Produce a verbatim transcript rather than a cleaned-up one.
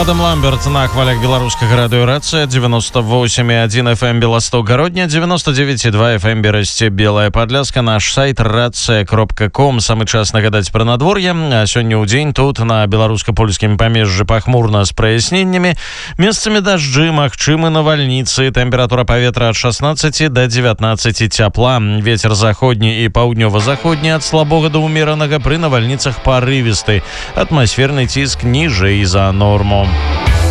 Адам Ламберт на хвалях беларускага радыёрацыя девяносто восемь и один эф эм Белосток Городня, девяносто девять и два эф эм Берасце Белая Подляска, наш сайт рация кропка ком. Самы час нагадаць пра надвор'е. А сёння ў дзень тут на беларуска-польскім памежжы пахмурна з праясненнямі. Месцамі дажджы, магчымы навальніцы. Тэмпература паветра ад шестнадцати до девятнадцати цяпла. Вецер заходні і паўднёва-заходні ад слабога да ўмеранага, пры навальніцах парывісты. Атмасферны ціск ніжэй за норму.